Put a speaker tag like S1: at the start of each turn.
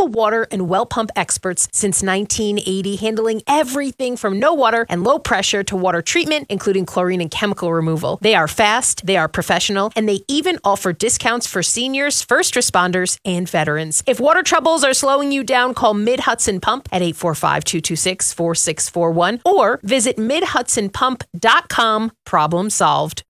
S1: local water and well pump experts since 1980, handling everything from no water and low pressure to water treatment, including chlorine and chemical removal. They are fast, they are professional, and they even offer discounts for seniors, first responders, and veterans. If water troubles are slowing you down, call Mid-Hudson Pump at 845-226-4641 or visit midhudsonpump.com. Problem solved.